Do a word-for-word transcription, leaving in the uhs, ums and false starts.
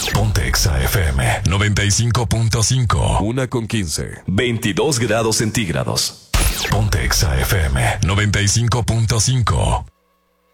Ponte Exa F M noventa y cinco punto cinco. Una con quince. veintidós grados centígrados. Ponte Exa F M noventa y cinco punto cinco.